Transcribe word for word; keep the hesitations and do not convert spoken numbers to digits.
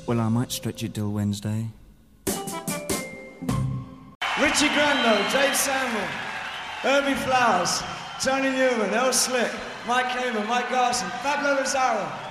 Well, I might stretch it till Wednesday. Richie Grando, Dave Samuel, Herbie Flowers, Tony Newman, El Slick, Mike Kamen, Mike Garson, Pablo Lazaro.